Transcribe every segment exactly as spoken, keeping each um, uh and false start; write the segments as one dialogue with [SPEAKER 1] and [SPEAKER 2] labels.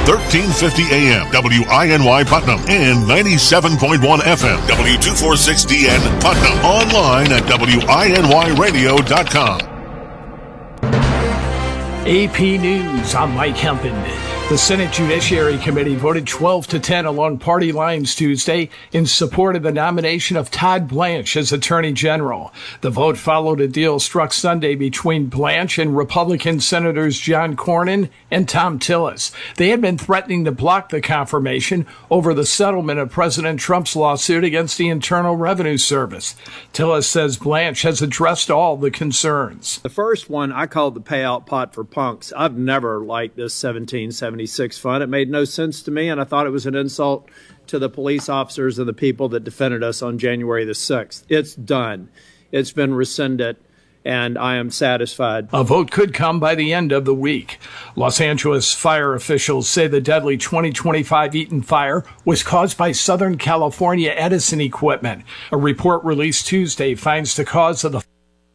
[SPEAKER 1] thirteen fifty A M, W I N Y Putnam, and ninety-seven point one F M, W two forty-six D N Putnam. Online at W I N Y radio dot com.
[SPEAKER 2] A P News, I'm Mike Hempen. The Senate Judiciary Committee voted twelve to ten along party lines Tuesday in support of the nomination of Todd Blanche as Attorney General. The vote followed a deal struck Sunday between Blanche and Republican Senators John Cornyn and Thom Tillis. They had been threatening to block the confirmation over the settlement of President Trump's lawsuit against the Internal Revenue Service. Tillis says Blanche has addressed all the concerns.
[SPEAKER 3] The first one I called the payout pot for punks. I've never liked this seventeen seventy-six fund. It made no sense to me, and I thought it was an insult to the police officers and the people that defended us on January the sixth. It's done. It's been rescinded, and I am satisfied.
[SPEAKER 2] A vote could come by the end of the week. Los Angeles fire officials say the deadly twenty twenty-five Eaton fire was caused by Southern California Edison equipment. A report released Tuesday finds the cause of the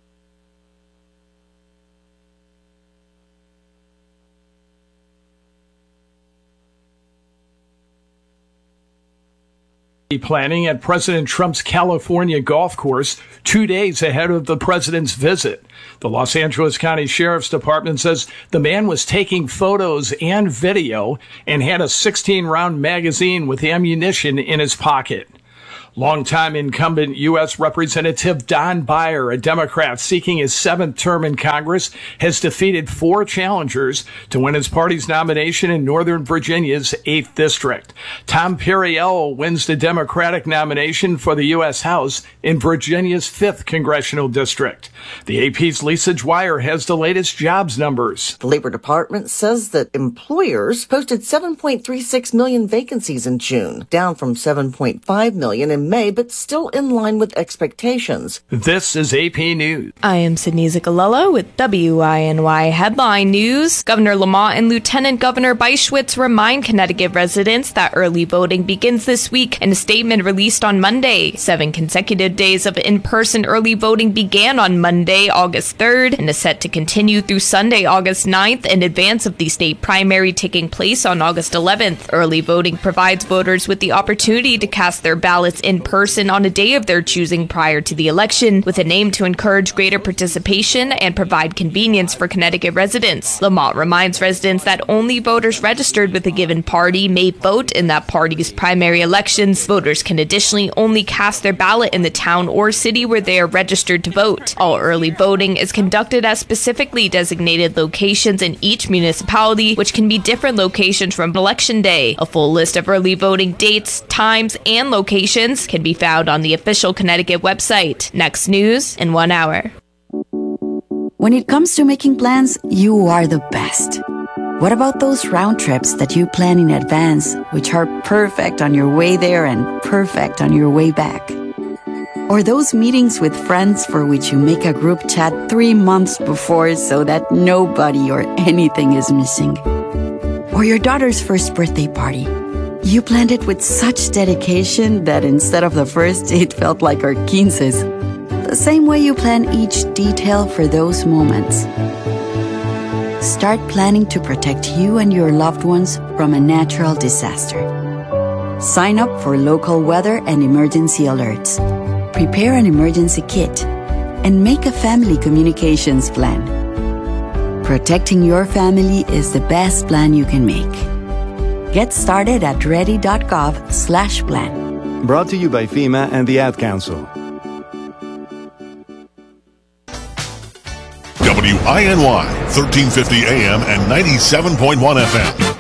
[SPEAKER 2] planning at President Trump's California golf course two days ahead of the president's visit. The Los Angeles County Sheriff's Department says the man was taking photos and video and had a sixteen round magazine with ammunition in his pocket. Longtime incumbent U S Representative Don Beyer, a Democrat seeking his seventh term in Congress, has defeated four challengers to win his party's nomination in Northern Virginia's eighth District. Tom Perriello wins the Democratic nomination for the U S House in Virginia's fifth Congressional District. The A P's Lisa Dwyer has the latest jobs numbers.
[SPEAKER 4] The Labor Department says that employers posted seven point three six million vacancies in June, down from seven point five million in May, but still in line with expectations.
[SPEAKER 2] This is A P News.
[SPEAKER 5] I am Sydney Zicalello with W I N Y Headline News. Governor Lamont and Lieutenant Governor Beischwitz remind Connecticut residents that early voting begins this week in a statement released on Monday. Seven consecutive days of in-person early voting began on Monday, August third, and is set to continue through Sunday, August ninth, in advance of the state primary taking place on August eleventh. Early voting provides voters with the opportunity to cast their ballots in person on a day of their choosing prior to the election, with an aim to encourage greater participation and provide convenience for Connecticut residents. Lamont reminds residents that only voters registered with a given party may vote in that party's primary elections. Voters can additionally only cast their ballot in the town or city where they are registered to vote. All early voting is conducted at specifically designated locations in each municipality, which can be different locations from Election Day. A full list of early voting dates, times, and locations can be found on the official Connecticut website. Next news in one hour.
[SPEAKER 6] When it comes to making plans, you are the best. What about those round trips that you plan in advance, which are perfect on your way there and perfect on your way back? Or those meetings with friends for which you make a group chat three months before so that nobody or anything is missing? Or your daughter's first birthday party. You planned it with such dedication that instead of the first, it felt like our quinces. The same way you plan each detail for those moments. Start planning to protect you and your loved ones from a natural disaster. Sign up for local weather and emergency alerts. Prepare an emergency kit. And make a family communications plan. Protecting your family is the best plan you can make. Get started at ready.gov slash plan.
[SPEAKER 7] Brought to you by FEMA and the Ad Council.
[SPEAKER 1] W I N Y, thirteen fifty A M and ninety-seven point one F M.